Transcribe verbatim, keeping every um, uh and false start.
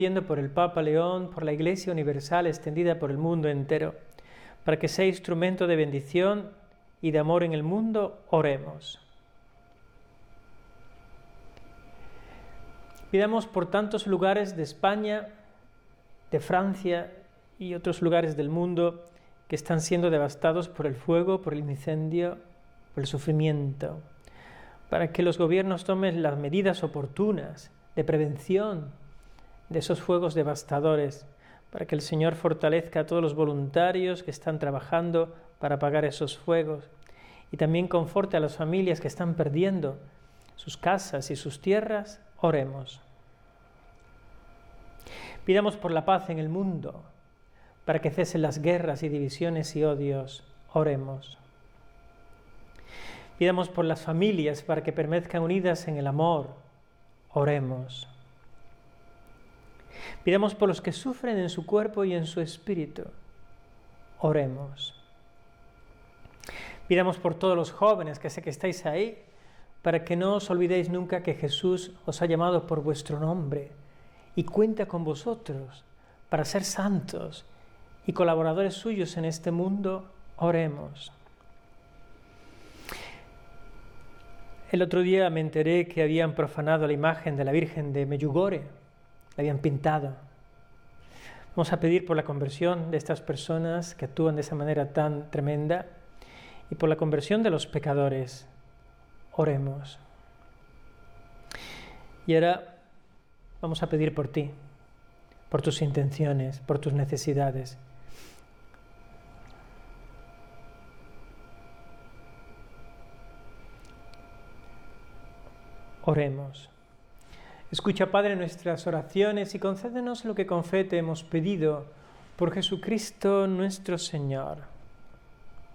pidiendo por el Papa León, por la Iglesia Universal extendida por el mundo entero, para que sea instrumento de bendición y de amor en el mundo, oremos. Pidamos por tantos lugares de España, de Francia y otros lugares del mundo que están siendo devastados por el fuego, por el incendio, por el sufrimiento, para que los gobiernos tomen las medidas oportunas de prevención de esos fuegos devastadores, para que el Señor fortalezca a todos los voluntarios que están trabajando para apagar esos fuegos y también conforte a las familias que están perdiendo sus casas y sus tierras. Oremos. Pidamos por la paz en el mundo, para que cesen las guerras y divisiones y odios. Oremos. Pidamos por las familias para que permanezcan unidas en el amor. Oremos. Pidamos por los que sufren en su cuerpo y en su espíritu. Oremos. Pidamos por todos los jóvenes, que sé que estáis ahí, para que no os olvidéis nunca que Jesús os ha llamado por vuestro nombre y cuenta con vosotros para ser santos y colaboradores suyos en este mundo. Oremos. El otro día me enteré que habían profanado la imagen de la Virgen de Medjugorje. La habían pintado. Vamos a pedir por la conversión de estas personas que actúan de esa manera tan tremenda y por la conversión de los pecadores. Oremos. Y ahora vamos a pedir por ti, por tus intenciones, por tus necesidades. Oremos. Escucha, Padre, nuestras oraciones y concédenos lo que con fe te hemos pedido por Jesucristo nuestro Señor.